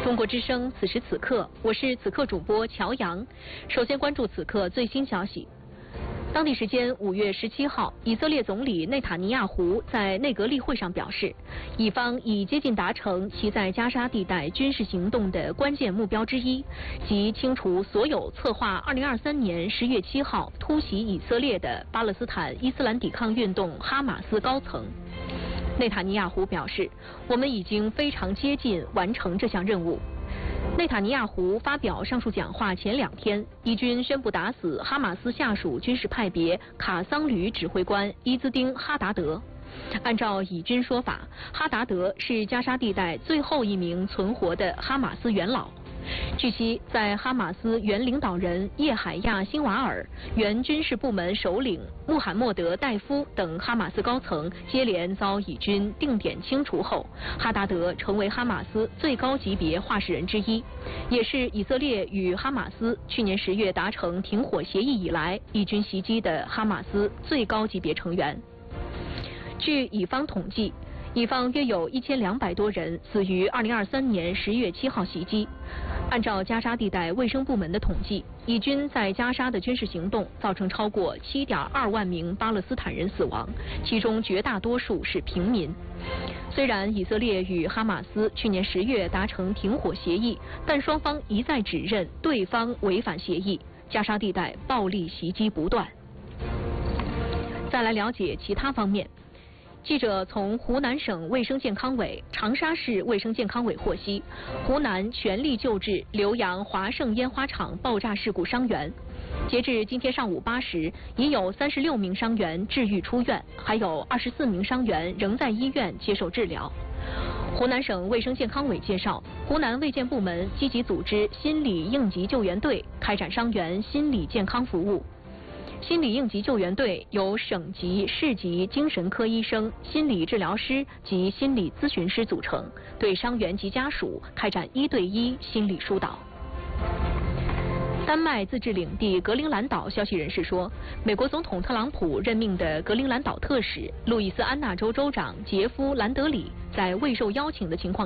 中国之声，此时此刻，我是此刻主播乔阳。首先关注此刻最新消息。当地时间5月17号，以色列总理内塔尼亚胡在内阁例会上表示，以方已接近达成其在加沙地带军事行动的关键目标之一，即清除所有策划2023年10月7号突袭以色列的巴勒斯坦伊斯兰抵抗运动哈马斯高层。内塔尼亚胡表示，我们已经非常接近完成这项任务。内塔尼亚胡发表上述讲话前2天，以军宣布打死哈马斯下属军事派别卡桑旅指挥官伊兹丁·哈达德。按照以军说法，哈达德是加沙地带最后一名存活的哈马斯元老。据悉，在哈马斯原领导人叶海亚·辛瓦尔、原军事部门首领穆罕默德·戴夫等哈马斯高层接连遭以军定点清除后，哈达德成为哈马斯最高级别话事人之一，也是以色列与哈马斯去年10月达成停火协议以来以军袭击的哈马斯最高级别成员。据以方统计，以方约有1200多人死于2023年10月7号袭击。按照加沙地带卫生部门的统计，以军在加沙的军事行动造成超过7.2万名巴勒斯坦人死亡，其中绝大多数是平民。虽然以色列与哈马斯去年10月达成停火协议，但双方一再指认对方违反协议，加沙地带暴力袭击不断。再来了解其他方面。记者从湖南省卫生健康委、长沙市卫生健康委获悉，湖南全力救治浏阳华盛烟花厂爆炸事故伤员。截至今天上午8时，已有36名伤员治愈出院，还有24名伤员仍在医院接受治疗。湖南省卫生健康委介绍，湖南卫健部门积极组织心理应急救援队，开展伤员心理健康服务。心理应急救援队由省级、市级精神科医生、心理治疗师及心理咨询师组成，对伤员及家属开展1对1心理疏导。丹麦自治领地格陵兰岛消息人士说，美国总统特朗普任命的格陵兰岛特使路易斯安那州州长杰夫·兰德里在未受邀请的情况